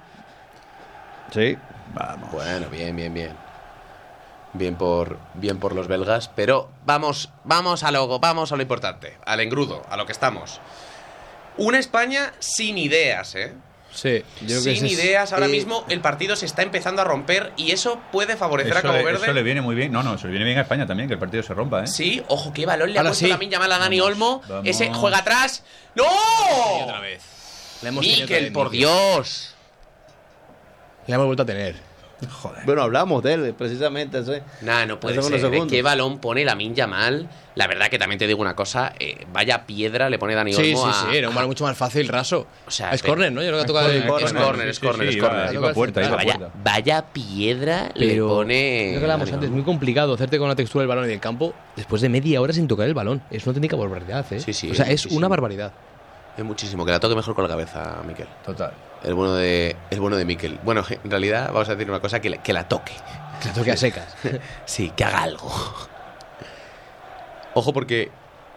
Sí. Vamos. Bueno, bien, bien, bien. Bien por, bien por los belgas, pero vamos, vamos a lo, vamos a lo importante, al engrudo, a lo que estamos. Una España sin ideas, ¿eh? Sí, yo creo que Sin ese es- ideas, ahora eh, mismo el partido se está empezando a romper y eso puede favorecer a Eso, Cabo le, Verde. eso le viene muy bien. No, no, se le viene bien a España también, que el partido se rompa, ¿eh? Sí, ojo, qué balón le ha Ahora puesto sí. Lamine Yamal a Dani Vamos, Olmo. vamos. Ese juega atrás. ¡No! Y otra vez. La hemos tenido otra Mikel, vez, por Mikel. Dios. La hemos vuelto a tener. Joder. Bueno, hablamos de él precisamente. ¿sí? Nah, no puede Hace unos ser. ¿eh? segundos. ¿Qué balón pone Lamine Yamal? La verdad que también te digo una cosa. eh, vaya piedra le pone Dani Sí, Olmo sí, a- sí, era un balón mucho más fácil, raso. O sea, es pero- córner, ¿no? Yo creo que ha tocado Es el- córner, es córner, es córner, es iba- córner. Iba a puerta, iba a Vaya, puerta. vaya piedra le Pero pone. creo que hablábamos Dani antes, Olmo. muy complicado hacerte con la textura del balón y del campo después de media hora sin tocar el balón. Es una auténtica barbaridad, ¿eh? Sí, sí, o sea, es es muchísimo. una barbaridad. Es muchísimo. Que la toque mejor con la cabeza, Mikel. Total. El bueno de, el bueno de Mikel. Bueno, en realidad vamos a decir una cosa, que la, que la toque. Que la toque a secas. Sí, que haga algo. Ojo porque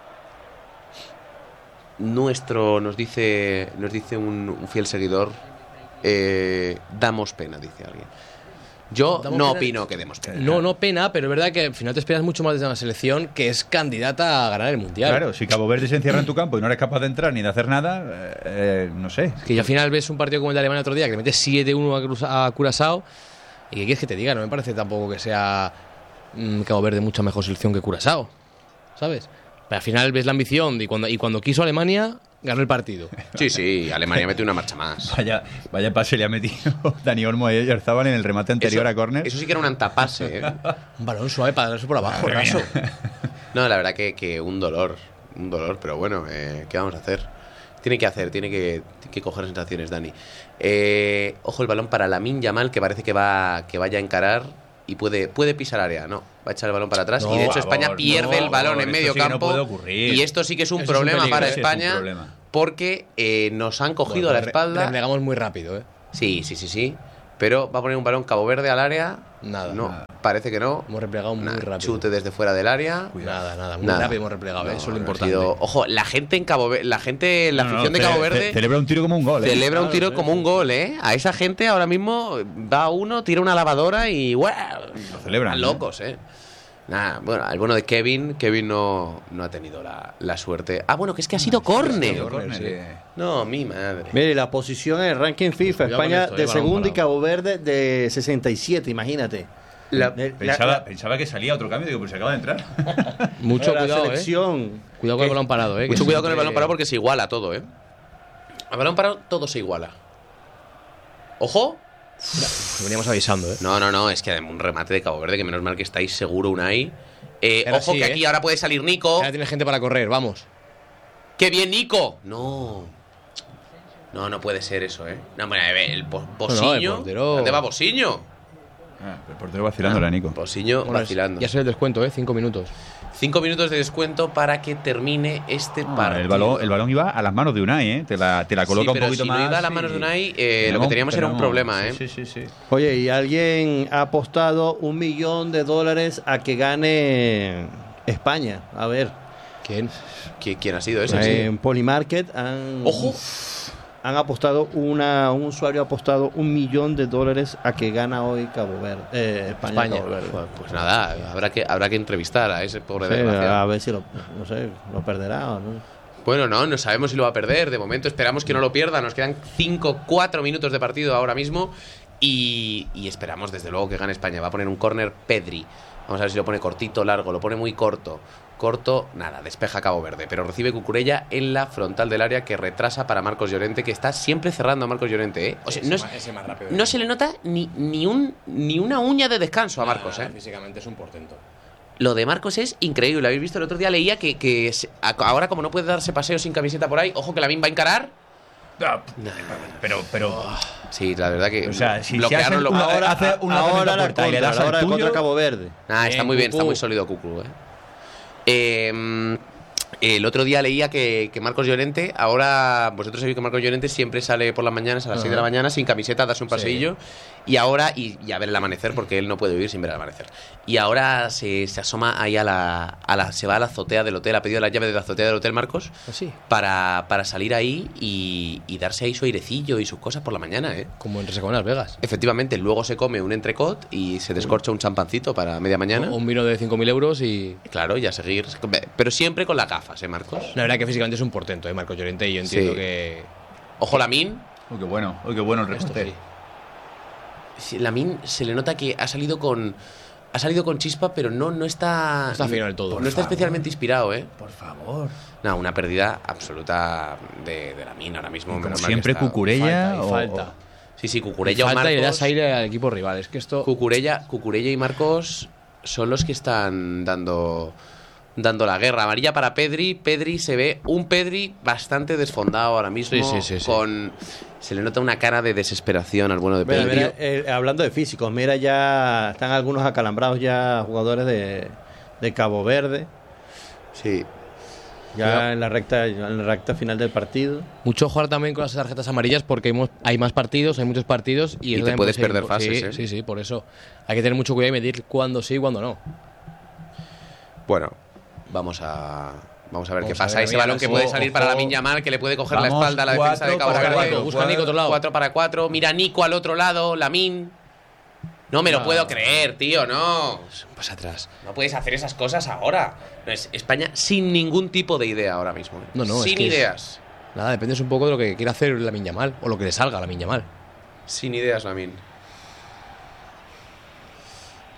nuestro nos dice nos dice un, un fiel seguidor, eh, damos pena, dice alguien. Yo Damos no pena. opino que demos pena. No, no pena, pero es verdad que al final te esperas mucho más de una selección que es candidata a ganar el Mundial. Claro, si Cabo Verde se encierra en tu campo y no eres capaz de entrar ni de hacer nada, eh, eh, no sé. Que yo al final ves un partido como el de Alemania otro día, que le metes siete uno a, Cruz- a Curazao, y ¿qué quieres que te diga? No me parece tampoco que sea mm, Cabo Verde mucha mejor selección que Curazao, ¿sabes? Pero al final ves la ambición, y cuando, y cuando quiso Alemania, ganó el partido. Sí, sí, Alemania mete una marcha más. Vaya, vaya pase le ha metido Dani Olmo a Oyarzabal en el remate anterior Eso- a córner. Eso sí que era un antapase, ¿eh? Un balón suave para darse por abajo, Madre raso. mía. No, la verdad que, que un dolor, un dolor, pero bueno, eh, ¿qué vamos a hacer? Tiene que hacer, tiene que, que coger sensaciones, Dani. Eh, ojo el balón para Lamine Yamal, que parece que va que vaya a encarar y puede, puede pisar área. No, va a echar el balón para atrás. No, y de hecho por España favor, pierde no, el balón por en esto medio sí que no campo. puede ocurrir. Y esto sí que es un Eso es un problema peligro, para ese es un España, problema. porque eh, nos han cogido Bueno, a la re- espalda. Replegamos muy rápido, ¿eh? Sí, sí, sí, sí. Pero va a poner un balón Cabo Verde al área. Nada, No, nada. parece que no. Hemos replegado muy Nah, rápido. Chute desde fuera del área. Nada, nada, muy Nada. rápido hemos replegado, ¿eh? No, Eso es lo ha importante. sido- Ojo, la gente en Cabo Verde, la gente, la No, no, afición de ce- Cabo ce- Verde celebra un tiro como un gol, ¿eh? celebra un Claro, tiro sí, como sí. un gol, ¿eh? A esa gente ahora mismo va uno, tira una lavadora y ¡guau! Lo celebran, Están ¿eh? locos, ¿eh? Nada, bueno, el bueno de Kevin, Kevin no, no ha tenido la, la suerte. Ah, bueno, que es que ha sido córner. Córner, sí. eh. No, mi madre. Mire, la posición en el ranking FIFA, Cuidado con España esto, eh, de balón segundo y parado. Cabo Verde de sesenta y siete, imagínate. La- De- la- Pensaba, la- pensaba que salía otro cambio, digo, pues se acaba de entrar. Mucho la cuidado, ¿eh? selección. Cuidado con el balón parado, ¿eh? que Mucho cuidado con el siempre- balón parado porque se iguala todo, ¿eh? Al balón parado todo se iguala. ¡Ojo! Lo veníamos avisando, ¿eh? No, no, no, es que un remate de Cabo Verde, que menos mal que estáis seguro, Unai. Eh, Era ojo así, que ¿eh? aquí ahora puede salir Nico. Ahora tiene gente para correr, vamos. ¡Qué bien, Nico! No. No, no puede ser eso, ¿eh? No, bueno, a ver, el Bo- Bosiño. el portero- ¿Dónde va Bosiño? Ah, el portero vacilando era Nico. Bosiño Bueno, es- vacilando. Ya se el descuento, ¿eh? Cinco minutos. Cinco minutos de descuento para que termine este Ah, partido. el, balón, el balón iba a las manos de Unai, ¿eh? Te la, te la coloca Sí, pero un poquito si más. no iba a las y- manos de Unai, eh, lo que Tenemos- teníamos era un tenemos- problema, ¿eh? Sí, sí, sí. sí. Oye, y alguien ha apostado un millón de dólares a que gane España. A ver, ¿Quién? ¿Qui- ¿Quién ha sido ese? en Polymarket han, ¡Ojo! han apostado, una, un usuario ha apostado un millón de dólares a que gana hoy Cabo Verde. eh, España, España. Cabo Verde. Pues, pues nada, habrá que, habrá que entrevistar a ese pobre Sí, desgraciado. a ver si lo, no sé, lo perderá o no. Bueno, no, no sabemos si lo va a perder. De momento esperamos que no lo pierda. Nos quedan cinco, cuatro minutos de partido ahora mismo. Y, y esperamos desde luego que gane España. Va a poner un córner Pedri. Vamos a ver si lo pone cortito, largo. Lo pone muy corto. Corto, nada, despeja Cabo Verde. Pero recibe Cucurella en la frontal del área, que retrasa para Marcos Llorente, que está siempre cerrando a Marcos Llorente, ¿eh? O sea, no, es- más rápido. no se le nota ni, ni, un, ni una uña de descanso a Marcos, ¿eh? Físicamente es un portento. Lo de Marcos es increíble. ¿Habéis visto? El otro día leía que, que se- a- ahora, como no puede darse paseo sin camiseta por ahí, ojo que Lamine va a encarar. Ah, Pero, pero. Sí, la verdad que O sea, si se bloquearon hace lo una- Ahora, hace una ahora tremenda la puerta y le contra, das la al hora de tuyo. contra Cabo Verde. Ah, está Bien, muy bien, está Cucu. muy sólido Cucu, ¿eh? Eh, el otro día leía que, que Marcos Llorente, ahora vosotros sabéis que Marcos Llorente siempre sale por las mañanas a las seis de la mañana sin camiseta a darse un paseillo y ahora, y, y a ver el amanecer porque él no puede vivir sin ver el amanecer, y ahora se, se asoma ahí a la, a la, se va a la azotea del hotel, ha pedido la llave de la azotea del hotel Marcos Así. para, para salir ahí y, y darse ahí su airecillo y sus cosas por la mañana, ¿eh? Como en Resaca en Las Vegas. Efectivamente, luego se come un entrecot y se descorcha un champancito para media mañana. O un vino de cinco mil euros y... Claro, y a seguir. Pero siempre con las gafas, ¿eh, Marcos? La verdad que físicamente es un portento, ¿eh? Marcos Llorente, y yo entiendo Sí. que... Ojo, Lamine. Uy, qué bueno, uy, qué bueno el Esto reporte. sí. Sí, Lamine se le nota que ha salido con. Ha salido con chispa, pero no, no está. No está fino del todo. No Por está favor. especialmente inspirado, ¿eh? Por favor. No, una pérdida absoluta de, de Lamine ahora mismo. Como menos mal siempre, que está- Cucurella. Falta, y o- falta. Sí, sí, Y Cucurella o falta y le das Marcos. aire al equipo rival. Es que esto... Cucurella, Cucurella y Marcos son los que están dando. Dando la guerra. Amarilla para Pedri. Pedri se ve un Pedri bastante desfondado ahora mismo. Sí, sí, sí, sí. Con. Se le nota una cara de desesperación al bueno de Mira, Pedri. mira, eh, hablando de físicos, mira, ya están algunos acalambrados ya jugadores de, de Cabo Verde, Sí. ya en la recta en la recta final del partido. Mucho jugar también con las tarjetas amarillas porque hay, mo- hay más partidos, hay muchos partidos y, Y eso te también puedes puede ser perder impo- fases, sí, ¿eh? sí, sí, por eso hay que tener mucho cuidado y medir cuándo sí y cuándo no. Bueno, vamos a. Vamos a ver Vamos qué a pasa. ver, Ese mira, balón que ojo, puede salir ojo. para la Lamine Yamal, que le puede coger la Vamos, espalda a la defensa de Cabo cuatro para Verde. cuatro. Busca a Nico otro lado. cuatro para cuatro. Mira Nico al otro lado, Lamine. No me lo No. puedo creer, tío, no. Pasa atrás. No puedes hacer esas cosas ahora. No, es España sin ningún tipo de idea ahora mismo. ¿eh? No, no, es sin que es- ideas. Nada, depende un poco de lo que quiera hacer la Yamal o lo que le salga a la Yamal. Sin ideas, Lamine.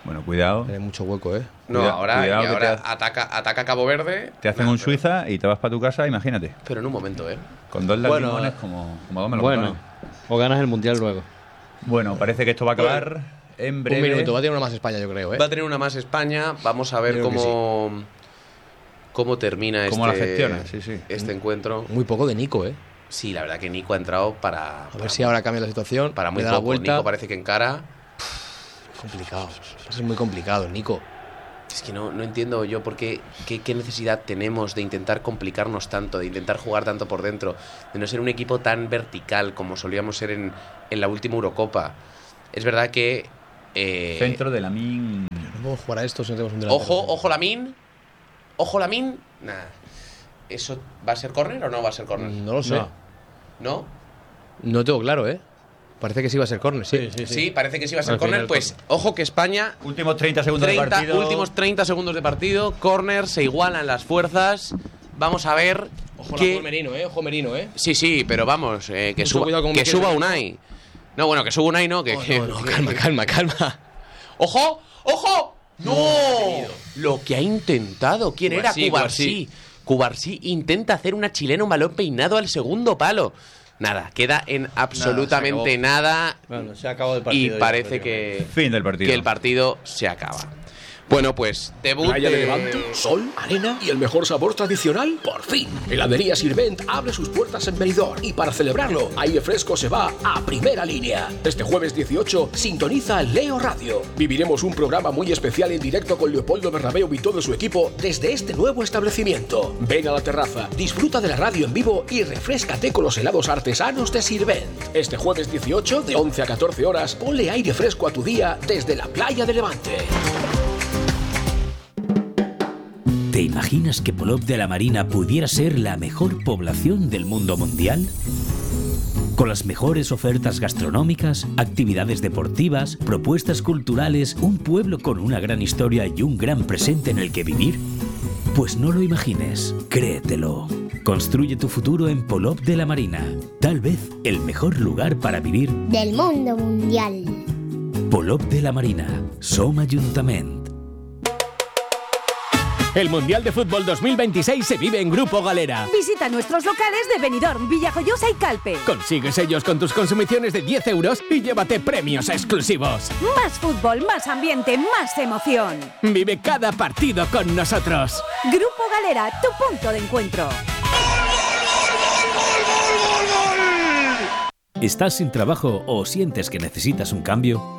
Bueno, cuidado. Hay mucho hueco, ¿eh? No, Cuida- ahora, cuidado y que ahora te ha- ataca, ataca Cabo Verde. Te hacen Nah, un pero- Suiza y te vas para tu casa, imagínate. Pero en un momento, ¿eh? Con dos Bueno, limones como, como dos Bueno, melocotones. o ganas el mundial luego. Bueno, parece que esto va a acabar en breve. Un minuto, va a tener una más España, yo creo, ¿eh? Va a tener una más España. Vamos a ver Creo que cómo, cómo termina Cómo este, la gestiona, sí, sí. este encuentro. Muy poco de Nico, ¿eh? Sí, la verdad que Nico ha entrado para. A ver si ahora cambia la situación. Para muy le da la poco. vuelta. Nico parece que encara. Complicado. Eso es muy complicado, Nico. Es que no, no entiendo yo por qué, qué, qué necesidad tenemos de intentar complicarnos tanto, de intentar jugar tanto por dentro, de no ser un equipo tan vertical como solíamos ser en, en la última Eurocopa. Es verdad que... eh, Centro de Lamine. No podemos jugar a esto si no tenemos un delantero. ojo, ojo Lamine. Ojo Lamine. Nah. ¿Eso va a ser córner o no va a ser córner? No lo sé. No. ¿No? No tengo claro, ¿eh? Parece que sí va a ser córner, sí. Sí, parece que sí va a ser Al córner. final, Pues ojo que España... Últimos treinta segundos de treinta, partido. últimos treinta segundos de partido. Córner, se igualan las fuerzas. Vamos a ver... Ojo qué- la Merino, ¿eh? Ojo Merino, ¿eh? Sí, sí, pero vamos, eh, que, Mucho suba, cuidado con que Miquel suba Merino. Unai. No, bueno, que suba Unai no, que... Oh, que- no, no, que- calma, calma, calma. ¡Ojo! ¡Ojo! ¡No! Lo que ha intentado. ¿Quién era? Cubarsí, Cubarsí. Cubarsí intenta hacer una chilena, un balón peinado al segundo palo. Nada, queda en absolutamente nada. Bueno, se ha acabado el Y partido. ya, parece prácticamente. que, Fin del partido. que el partido se acaba. Bueno, pues debut Playa de de- Levante, sol, arena y el mejor sabor tradicional, por fin. Heladería Sirvent abre sus puertas en Benidorm y para celebrarlo, Aire Fresco se va a primera línea. Este jueves dieciocho, sintoniza Leo Radio. Viviremos un programa muy especial en directo con Leopoldo Bernabéu y todo su equipo desde este nuevo establecimiento. Ven a la terraza, disfruta de la radio en vivo y refréscate con los helados artesanos de Sirvent. Este jueves dieciocho, de once a catorce horas, ponle aire fresco a tu día desde la Playa de Levante. ¿Te imaginas que Polop de la Marina pudiera ser la mejor población del mundo mundial? Con las mejores ofertas gastronómicas, actividades deportivas, propuestas culturales, un pueblo con una gran historia y un gran presente en el que vivir. Pues no lo imagines, créetelo. Construye tu futuro en Polop de la Marina. Tal vez el mejor lugar para vivir. Del mundo mundial. Polop de la Marina. Som Ajuntament. El Mundial de Fútbol dos mil veintiséis se vive en Grupo Galera. Visita nuestros locales de Benidorm, Villajoyosa y Calpe. Consigues ellos con tus consumiciones de diez euros y llévate premios exclusivos. Más fútbol, más ambiente, más emoción. Vive cada partido con nosotros. Grupo Galera, tu punto de encuentro. ¿Estás sin trabajo o sientes que necesitas un cambio?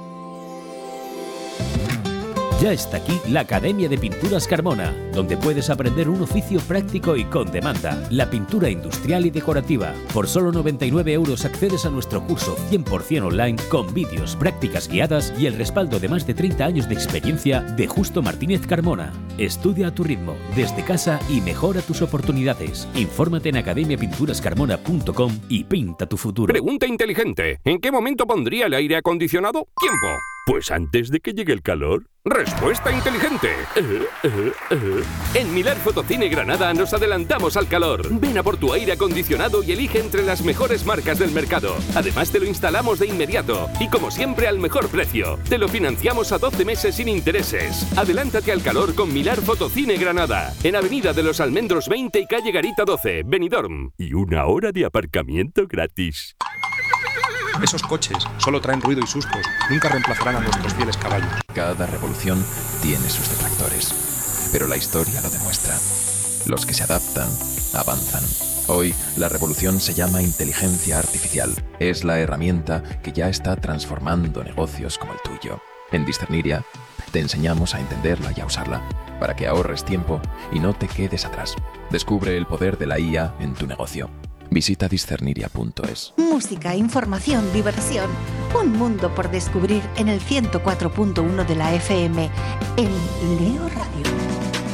Ya está aquí la Academia de Pinturas Carmona, donde puedes aprender un oficio práctico y con demanda, la pintura industrial y decorativa. Por solo noventa y nueve euros accedes a nuestro curso cien por ciento online con vídeos, prácticas guiadas y el respaldo de más de treinta años de experiencia de Justo Martínez Carmona. Estudia a tu ritmo, desde casa y mejora tus oportunidades. Infórmate en academia pinturas carmona punto com y pinta tu futuro. Pregunta inteligente. ¿En qué momento pondría el aire acondicionado? Tiempo. Pues antes de que llegue el calor. Respuesta inteligente. Eh, eh, eh. En Milar Fotocine Granada nos adelantamos al calor. Ven a por tu aire acondicionado y elige entre las mejores marcas del mercado. Además te lo instalamos de inmediato y como siempre al mejor precio. Te lo financiamos a doce meses sin intereses. Adelántate al calor con Milar Fotocine Granada. En Avenida de los Almendros veinte y Calle Garita doce, Benidorm. Y una hora de aparcamiento gratis. Esos coches solo traen ruido y sustos, nunca reemplazarán a nuestros fieles caballos. Cada revolución tiene sus detractores, pero la historia lo demuestra. Los que se adaptan, avanzan. Hoy, la revolución se llama inteligencia artificial. Es la herramienta que ya está transformando negocios como el tuyo. En Discerniria, te enseñamos a entenderla y a usarla, para que ahorres tiempo y no te quedes atrás. Descubre el poder de la I A en tu negocio. Visita discerniria punto es. Música, información, diversión. Un mundo por descubrir en el ciento cuatro punto uno de la F M, en Leo Radio.